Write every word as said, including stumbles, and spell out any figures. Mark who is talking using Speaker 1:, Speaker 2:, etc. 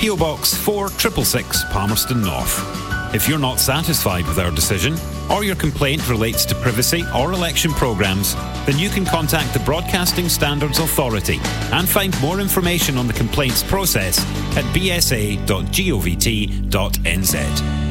Speaker 1: P O Box four six six six, Palmerston North. If you're not satisfied with our decision, or your complaint relates to privacy or election programmes, then you can contact the Broadcasting Standards Authority and find more information on the complaints process at b s a dot govt dot n z.